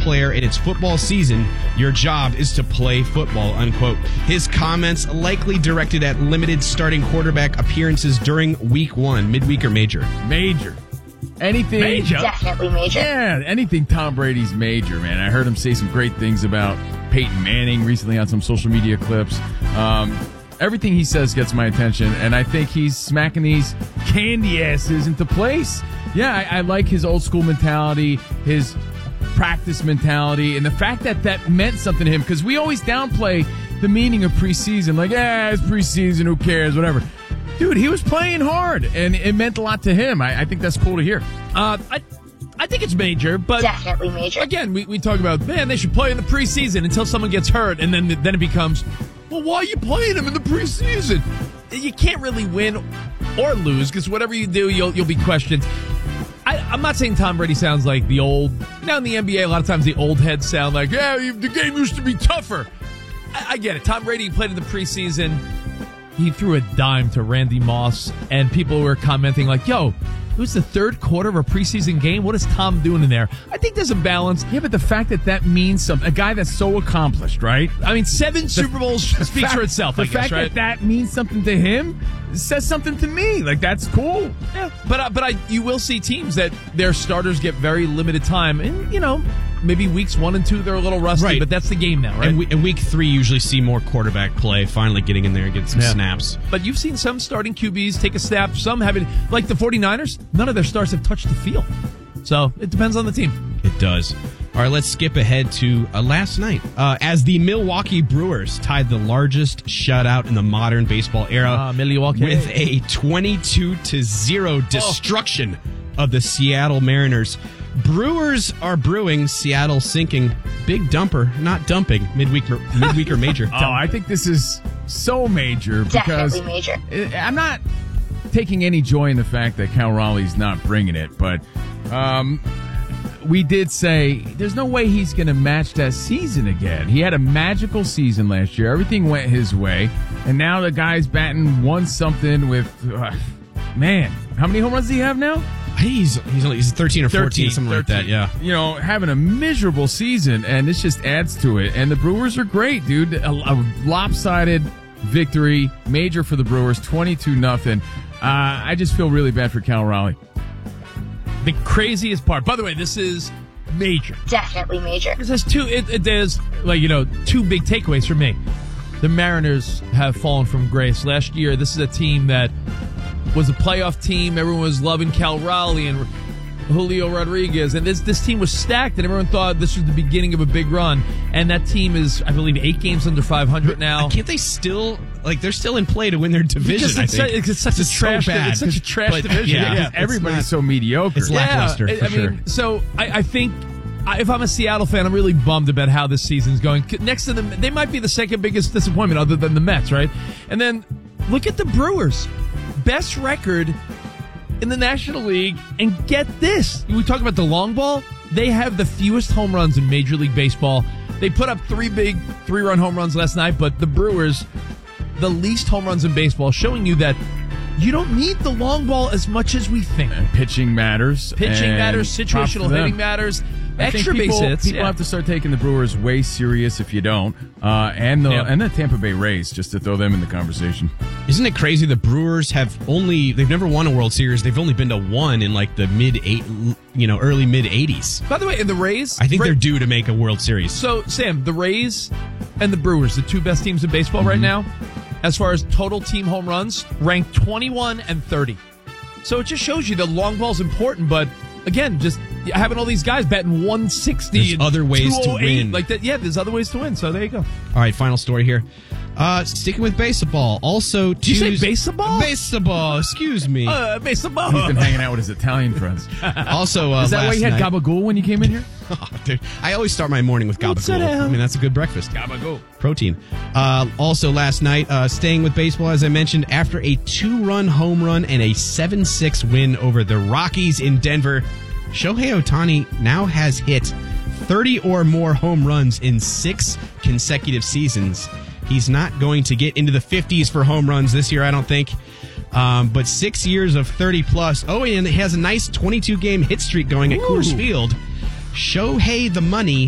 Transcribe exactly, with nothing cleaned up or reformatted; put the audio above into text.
player and it's football season, your job is to play football, unquote. His comments likely directed at limited starting quarterback appearances during week one. Midweek or major? Major. Anything. Major? Definitely major. Yeah, anything Tom Brady's major, man. I heard him say some great things about Peyton Manning recently on some social media clips. Um, everything he says gets my attention, and I think he's smacking these candy asses into place. Yeah, I, I like his old school mentality, his practice mentality, and the fact that that meant something to him, because we always downplay the meaning of preseason, like, yeah, it's preseason, who cares, whatever. Dude, he was playing hard, and it meant a lot to him. I, I think that's cool to hear. Uh, I I think it's major, but Definitely major. again, we, we talk about, man, they should play in the preseason until someone gets hurt, and then then it becomes, well, why are you playing them in the preseason? You can't really win or lose, because whatever you do, you'll you'll be questioned. I, I'm not saying Tom Brady sounds like the old, you know, in the N B A, a lot of times the old heads sound like, yeah, the game used to be tougher. I, I get it. Tom Brady played in the preseason. He threw a dime to Randy Moss, and people were commenting like, yo, it was the third quarter of a preseason game. What is Tom doing in there? I think there's a balance. Yeah, but the fact that that means something, a guy that's so accomplished, right? I mean, seven The- Super Bowls speaks fact- for itself, The I guess, fact right? that that means something to him says something to me. Like, that's cool. Yeah, but uh, but I you will see teams that their starters get very limited time, and you know maybe weeks one and two they're a little rusty, Right. but that's the game now, right? And, we, and week three usually see more quarterback play, finally getting in there and getting some Yeah. snaps. But you've seen some starting Q Bs take a snap, some haven't. Like the 49ers, none of their stars have touched the field. So it depends on the team. It does. All right, let's skip ahead to uh, last night. Uh, as the Milwaukee Brewers tied the largest shutout in the modern baseball era Ah, Milwaukee. with a twenty-two to zero destruction of the Seattle Mariners. Brewers are brewing, Seattle sinking. Big dumper, not dumping. Midweek, or- midweek or major. Oh, I think this is so major because Definitely major. I- I'm not taking any joy in the fact that Cal Raleigh's not bringing it, but um, we did say there's no way he's going to match that season again. He had a magical season last year. Everything went his way, and now the guy's batting one something with, uh, man, how many home runs does he have now? He's he's only he's thirteen or fourteen, something like that. Yeah. You know, having a miserable season, and this just adds to it. And the Brewers are great, dude. A, a lopsided victory, major for the Brewers, twenty-two nothing. Uh, I just feel really bad for Cal Raleigh. The craziest part, by the way, this is major. Definitely major. This has two. It, it, there's like you know two big takeaways for me. The Mariners have fallen from grace. Last year, this is a team that was a playoff team. Everyone was loving Cal Raleigh and Julio Rodriguez, and this this team was stacked, and everyone thought this was the beginning of a big run. And that team is, I believe, eight games under five hundred now. Can't they still, like, they're still in play to win their division, Because I it's, think. su- it's such a It's so trash. bad. It's such a trash But, division. yeah, Yeah, it's Everybody's not- so mediocre. it's lackluster, I, for I sure. mean, so I, I think I, if I'm a Seattle fan, I'm really bummed about how this season's going. Next to them, they might be the second biggest disappointment, other than the Mets, right? And then look at the Brewers, best record in the National League, and get this: we talk about the long ball. They have the fewest home runs in Major League Baseball. They put up three big three-run home runs last night, but the Brewers, the least home runs in baseball, showing you that you don't need the long ball as much as we think. And pitching matters. Pitching and matters, props to situational them. hitting matters, I think extra people, base hits. People yeah. have to start taking the Brewers way serious if you don't, uh, and the Yeah. and the Tampa Bay Rays, just to throw them in the conversation. Isn't it crazy? The Brewers have only, they've never won a World Series. They've only been to one in like the mid eight, you know, early mid eighties. By the way, in the Rays, I think Ra- they're due to make a World Series. So, Sam, the Rays and the Brewers, the two best teams in baseball Mm-hmm. right now, as far as total team home runs, ranked twenty-one and thirty. So it just shows you the long ball's important, but again, just having all these guys batting one sixty There's and other ways to two oh eight, win. like that. Yeah, there's other ways to win. So there you go. All right, final story here. Uh, sticking with baseball. Also, Did you say Tues- baseball? Baseball, excuse me. Uh, baseball. He's been hanging out with his Italian friends. also, uh, Is that why last you had night- gabagool when you came in here? Oh, dude, I always start my morning with What's gabagool. that, Al? I mean, that's a good breakfast. Gabagool. Protein. Uh, also last night, uh, staying with baseball, as I mentioned, after a two-run home run and a seven six win over the Rockies in Denver, Shohei Ohtani now has hit thirty or more home runs in six consecutive seasons. He's not going to get into the fifties for home runs this year, I don't think. Um, but six years of thirty plus. Oh, and he has a nice twenty-two game hit streak going at Coors Ooh. Field. Shohei the Money